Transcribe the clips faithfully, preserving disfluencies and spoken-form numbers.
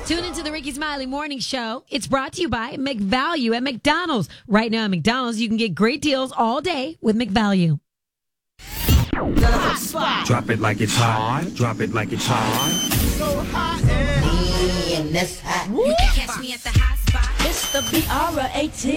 Tune into the Ricky Smiley Morning Show. It's brought to you by McValue at McDonald's. Right now at McDonald's, you can get great deals all day with McValue. The hot spot. Drop it like it's hot. Drop it like it's hot. So hot and, and that's hot. You can catch me at the hot spot. It's the B R A T.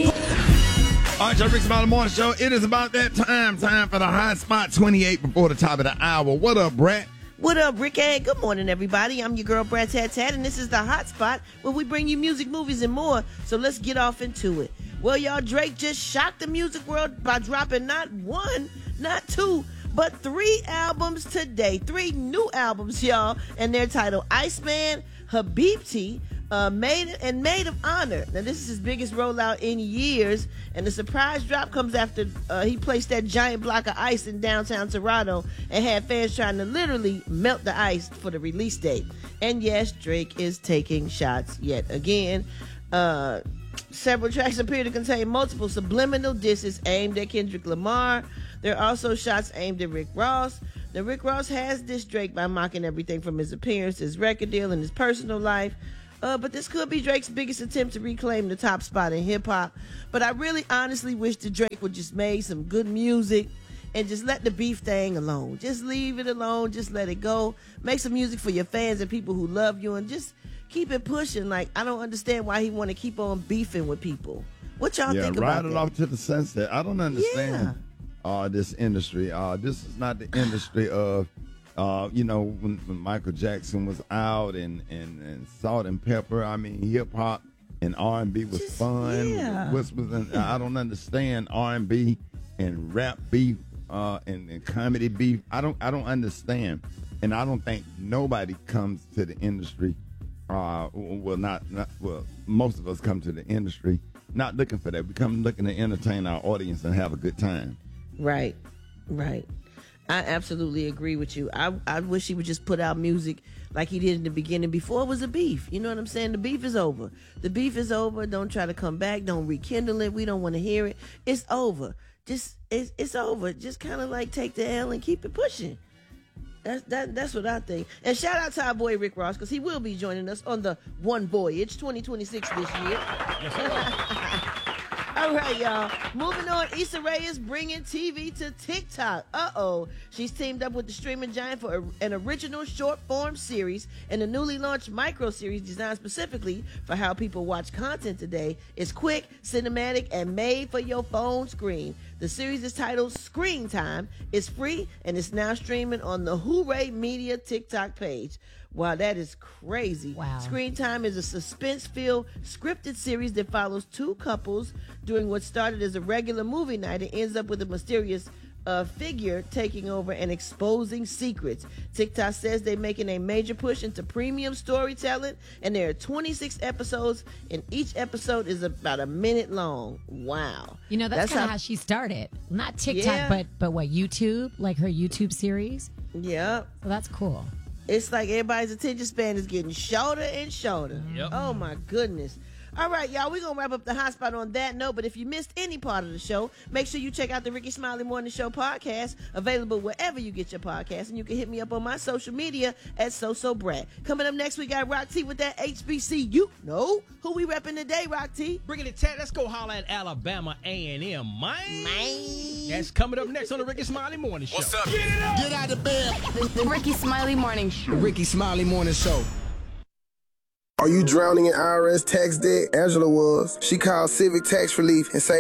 All right, y'all, Rick Smiley Morning Show. It is about that time. Time for the hot spot. twenty-eight before the top of the hour. What up, Brett? What up, Rick? Hey, good morning, everybody. I'm your girl, Brad Tat Tat, and this is the Hot Spot, where we bring you music, movies, and more. So let's get off into it. Well, y'all, Drake just shocked the music world by dropping not one, not two, but three albums today. Three new albums, y'all, and they're titled Iceman, Habibti, uh, Made and Maid of Honor. Now, this is his biggest rollout in years, and the surprise drop comes after uh, he placed that giant block of ice in downtown Toronto and had fans trying to literally melt the ice for the release date. And yes, Drake is taking shots yet again. Uh, several tracks appear to contain multiple subliminal disses aimed at Kendrick Lamar. There are also shots aimed at Rick Ross. Now, Rick Ross has dissed Drake by mocking everything from his appearance, his record deal, and his personal life. Uh, but this could be Drake's biggest attempt to reclaim the top spot in hip-hop. But I really honestly wish that Drake would just make some good music and just let the beef thing alone. Just leave it alone. Just let it go. Make some music for your fans and people who love you, and just keep it pushing. Like, I don't understand why he want to keep on beefing with people. What y'all yeah, think about ride it that? off to the sunset. I don't understand Yeah. uh, this industry. Uh, this is not the industry of, uh, you know, when, when Michael Jackson was out and, and, and Salt and Pepper. I mean, hip hop and R and B was Just, fun. yeah. Whispers and, I don't understand R and B and rap beef uh, and, and comedy beef. I don't I don't understand, and I don't think nobody comes to the industry. Uh, well, not, not well. Most of us come to the industry not looking for that. We come looking to entertain our audience and have a good time. Right, right. I absolutely agree with you. I I wish he would just put out music like he did in the beginning before it was a beef. You know what I'm saying? The beef is over. The beef is over. Don't try to come back. Don't rekindle it. We don't want to hear it. It's over. Just it's it's over. Just kind of like take the L and keep it pushing. That's that. That's what I think. And shout out to our boy Rick Ross, because he will be joining us on the One Voyage twenty twenty-six this year. All right, y'all. Moving on, Issa Rae is bringing T V to TikTok. Uh-oh. She's teamed up with the streaming giant for a, an original short-form series, and the newly launched micro-series designed specifically for how people watch content today. It's quick, cinematic, and made for your phone screen. The series is titled Screen Time. It's free, and it's now streaming on the Hooray Media TikTok page. Wow, that is crazy. Wow. Screen Time is a suspense-filled, scripted series that follows two couples during what started as a regular movie night and ends up with a mysterious uh, figure taking over and exposing secrets. TikTok says they're making a major push into premium storytelling, and there are twenty-six episodes, and each episode is about a minute long. Wow. You know, that's, That's kind of how- how she started. Not TikTok, Yeah. but but what, YouTube? Like her YouTube series? Yeah. So that's cool. It's like everybody's attention span is getting shorter and shorter. Yep. Oh, my goodness. All right, y'all, we're going to wrap up the hot spot on that note. But if you missed any part of the show, make sure you check out the Ricky Smiley Morning Show podcast, available wherever you get your podcasts. And you can hit me up on my social media at SoSoBrat. Coming up next, we got Rock T with that H B C U. Know who we repping today, Rock T? Bringing it tat, let's go holler at Alabama A and M, man. Man. That's coming up next on the Ricky Smiley Morning Show. What's up? Get out of bed. The Ricky Smiley Morning Show. The Ricky Smiley Morning Show. Are you drowning in I R S tax debt? Angela was. She called Civic Tax Relief and saved